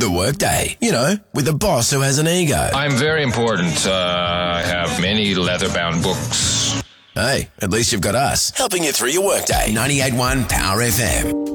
The Workday. You know, with a boss who has an ego. I'm very important. I have many leather-bound books. Hey, at least you've got us helping you through your workday. 98.1 Power FM.